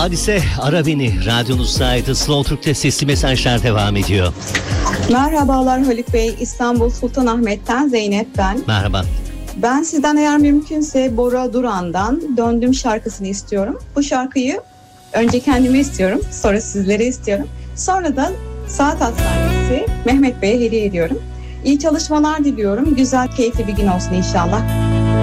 Hadise Ara Beni radyonuzdaydı. Slow Türk'te sesli mesajlar devam ediyor. Merhabalar Haluk Bey, İstanbul Sultanahmet'ten Zeynep ben. Merhaba. Ben sizden eğer mümkünse Bora Duran'dan Döndüm şarkısını istiyorum. Bu şarkıyı önce kendime istiyorum, sonra sizlere istiyorum. Sonra da Saat Hastanesi Mehmet Bey'e hediye ediyorum. İyi çalışmalar diliyorum. Güzel, keyifli bir gün olsun inşallah.